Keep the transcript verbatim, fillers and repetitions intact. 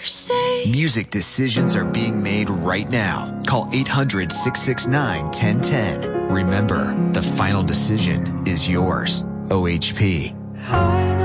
say. Music decisions are being made right now. Call eight hundred, six six nine, one zero one zero. Remember, the final decision is yours. O H P. I